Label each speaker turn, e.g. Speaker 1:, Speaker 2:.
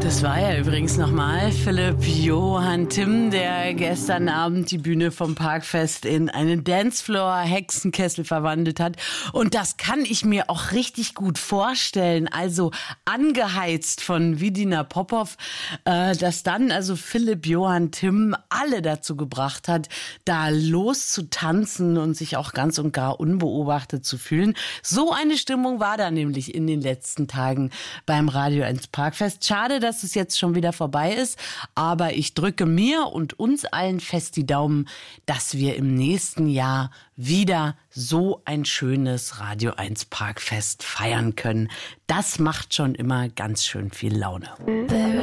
Speaker 1: Das war ja übrigens nochmal Philipp Johann Timm, der gestern Abend die Bühne vom Parkfest in einen Dancefloor-Hexenkessel verwandelt hat. Und das kann ich mir auch richtig gut vorstellen. Also angeheizt von Vidina Popov, dass dann also Philipp Johann Timm alle dazu gebracht hat, da loszutanzen und sich auch ganz und gar unbeobachtet zu fühlen. So eine Stimmung war da nämlich in den letzten Tagen beim Radio 1 Parkfest. Schade, dass es jetzt schon wieder vorbei ist, aber ich drücke mir und uns allen fest die Daumen, dass wir im nächsten Jahr wieder so ein schönes Radio 1 Parkfest feiern können. Das macht schon immer ganz schön viel Laune.